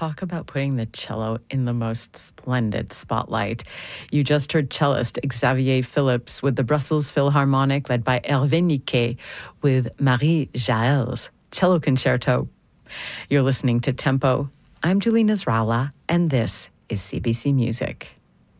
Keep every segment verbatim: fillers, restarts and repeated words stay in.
talk about putting the cello in the most splendid spotlight. You just heard cellist Xavier Phillips with the Brussels Philharmonic led by Hervé Niquet with Marie Jaël's cello concerto. You're listening to Tempo. I'm Julie Nasrallah, and this is C B C Music.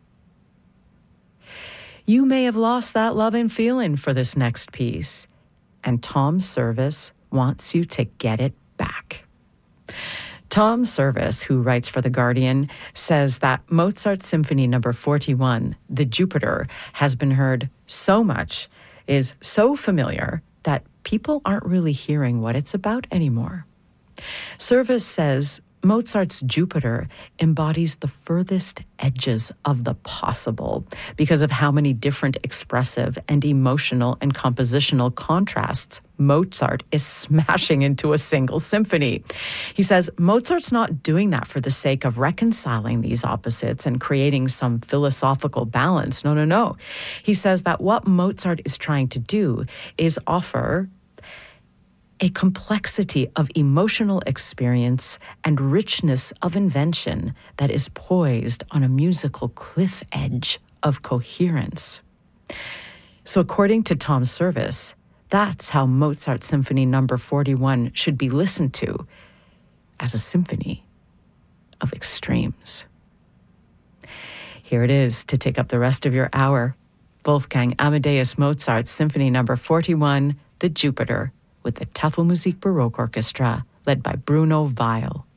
You may have lost that love and feeling for this next piece, and Tom Service wants you to get it back. Tom Service, who writes for The Guardian, says that Mozart's Symphony Number forty-one, The Jupiter, has been heard so much, is so familiar, that people aren't really hearing what it's about anymore. Service says Mozart's Jupiter embodies the furthest edges of the possible because of how many different expressive and emotional and compositional contrasts Mozart is smashing into a single symphony. He says Mozart's not doing that for the sake of reconciling these opposites and creating some philosophical balance. No, no, no. He says that what Mozart is trying to do is offer a complexity of emotional experience and richness of invention that is poised on a musical cliff edge of coherence. So according to Tom Service, that's how Mozart Symphony Number forty-one should be listened to, as a symphony of extremes. Here it is to take up the rest of your hour. Wolfgang Amadeus Mozart's Symphony Number forty-one, The Jupiter, with the Tafelmusik Baroque Orchestra, led by Bruno Weil.